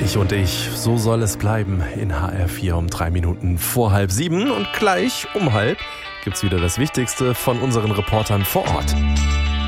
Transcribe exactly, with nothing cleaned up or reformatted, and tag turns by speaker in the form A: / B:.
A: Ich und ich, so soll es bleiben in H R vier um drei Minuten vor halb sieben. Und gleich um halb gibt's wieder das Wichtigste von unseren Reportern vor Ort.